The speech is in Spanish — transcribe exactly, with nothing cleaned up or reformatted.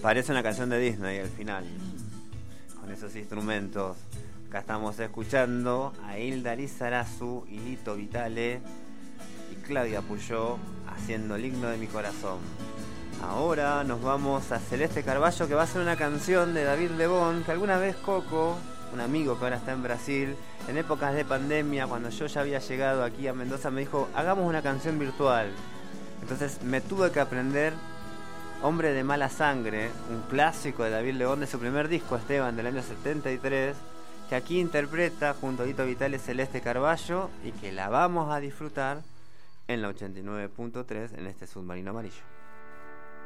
Parece una canción de Disney al final, con esos instrumentos. Acá estamos escuchando a Hilda Lizarazu y Lito Vitale y Claudia Puyó haciendo el himno de mi corazón. Ahora nos vamos a Celeste Carballo, que va a ser una canción de David Lebón, que alguna vez Coco, un amigo que ahora está en Brasil, en épocas de pandemia, cuando yo ya había llegado aquí a Mendoza, me dijo, hagamos una canción virtual. Entonces me tuve que aprender Hombre de mala sangre, un clásico de David Lebón de su primer disco, Esteban, del año setenta y tres, que aquí interpreta junto a Lito Vitale Celeste Carballo y que la vamos a disfrutar en la ochenta y nueve punto tres en este Submarino Amarillo.